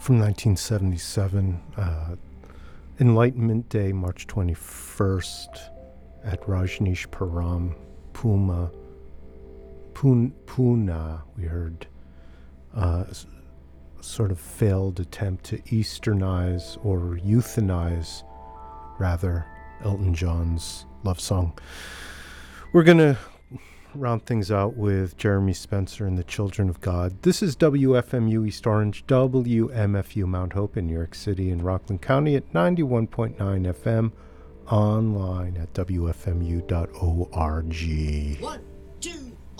from 1977, Enlightenment Day, March 21st, at Rajneeshpuram, Pune. We heard sort of failed attempt to easternize or euthanize, rather, Elton John's love song. We're going to round things out with Jeremy Spencer and the Children of God. This is WFMU East Orange, WMFU Mount Hope in New York City and Rockland County at 91.9 FM, online at WFMU.org. 1,